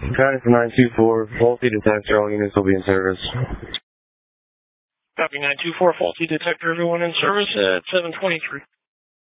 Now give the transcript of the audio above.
County for 924, faulty detector, all units will be in service. Copy 924, faulty detector, everyone in service at 723.